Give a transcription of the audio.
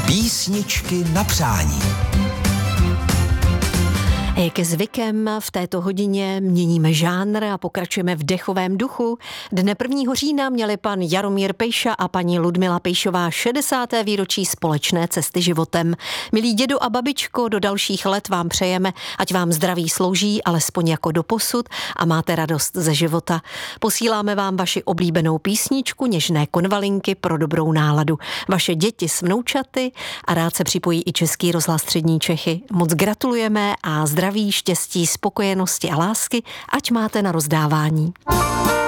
Písničky na přání. Jak je zvykem, v této hodině měníme žánr a pokračujeme v dechovém duchu. Dne 1. října měli pan Jaromír Pejša a paní Ludmila Pejšová 60. výročí společné cesty životem. Milí dědo a babičko, do dalších let vám přejeme, ať vám zdraví slouží alespoň jako doposud a máte radost ze života. Posíláme vám vaši oblíbenou písničku, něžné konvalinky pro dobrou náladu. Vaše děti s vnoučaty a rád se připojí i Český rozhlas Střední Čechy. Moc gratulujeme a zdraví, štěstí, spokojenosti a lásky, ať máte na rozdávání.